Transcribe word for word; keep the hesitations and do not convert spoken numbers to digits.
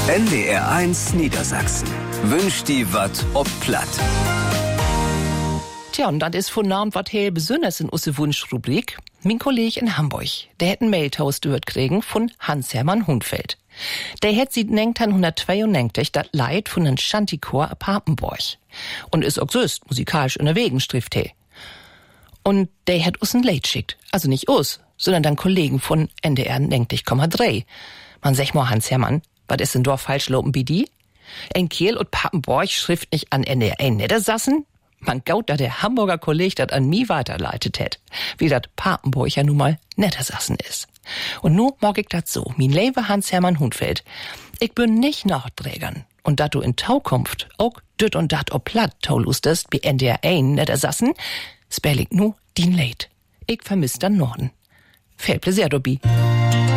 N D R eins Niedersachsen wünscht die wat ob platt. Tja, und das ist von Namen wat heel besonders in unsere Wunschrubrik. Mein Kollege in Hamburg, der hat einen Mailtoast gehört kriegen von Hans-Hermann Hundfeld. Der hat seit neunzehnhundertzweiundneunzig das Leid von einem Shantychor a Papenburg. Und ist auch süß, musikalisch unterwegs, schrift he. Und der hat uns ein Lied schickt. Also nicht uns, sondern dann Kollegen von N D R neunzig Komma drei. Man sag mal, Hans-Hermann, was ist denn da falsch lopen bi die? En Kiel und Papenburg schrift nicht an N D R Niedersachsen? Man gaut, da der Hamburger Kollege das an mi weiterleitet hätt, wie dat Papenburg ja nun mal Niedersachsen ist. Und nu mag ich dat so, min lieber Hans-Hermann Hundfeld. Ich bin nicht Nachträgern. Und dat du in Taukunft auch düt und dat ob platt taulustest bi N D R ein Niedersachsen, spell ich nu din Leid. Ich vermiss dann Norden. Viel Pläsier, Dobby.